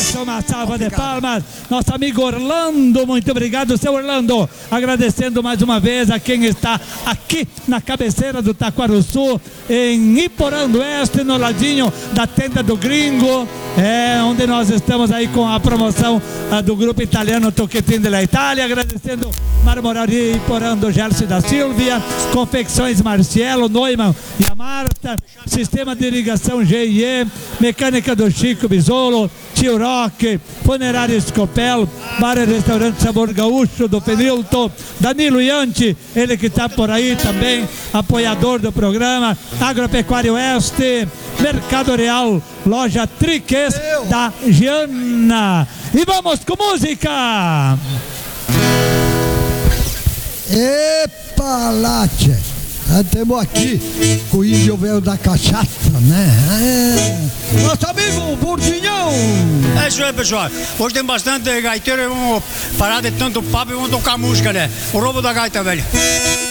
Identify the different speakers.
Speaker 1: Uma salva de palmas. Nosso amigo Orlando, muito obrigado, seu Orlando. Agradecendo mais uma vez a quem está aqui na cabeceira do Taquarussu, em Iporã do Oeste, no ladinho da tenda do Gringo, onde nós estamos aí com a promoção do grupo italiano Tocchetin della Itália. Agradecendo Marmoraria Iporã do Gerson da Silvia, Confecções Marcielo, Neumann e a Marta, Sistema de Irrigação GIE, Mecânica do Chico Bisolo, Tio Rock, Funerária Escopel, Bar e Restaurante Sabor Gaúcho do Penilton, Danilo Ianti, ele que está por aí também, apoiador do programa, Agropecuária Oeste, Mercado Real, Loja Triques da Giana. E vamos com música!
Speaker 2: Epa, Látia! Estamos aqui com o índio velho da cachaça, né? Nosso amigo Burdinhão!
Speaker 3: É isso aí, pessoal. Hoje tem bastante gaiteiro e vamos parar de tanto papo e vamos tocar música, né? O roubo da gaita, velho.